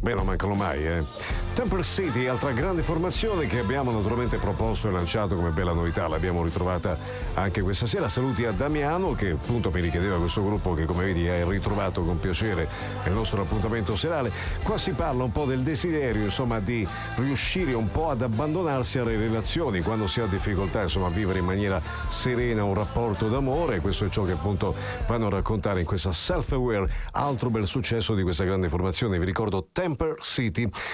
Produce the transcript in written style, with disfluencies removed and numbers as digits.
Beh, non mancano mai, eh. Temper City, altra grande formazione che abbiamo naturalmente proposto e lanciato come bella novità. L'abbiamo ritrovata anche questa sera. Saluti a Damiano che appunto mi richiedeva questo gruppo che, come vedi, hai ritrovato con piacere nel nostro appuntamento serale. Qua si parla un po' del desiderio, insomma, di riuscire un po' ad abbandonarsi alle relazioni quando si ha difficoltà, insomma, a vivere in maniera serena un rapporto d'amore. Questo è ciò che appunto vanno a raccontare in questa Self-Aware, altro bel successo di questa grande formazione. Vi ricordo Temper City.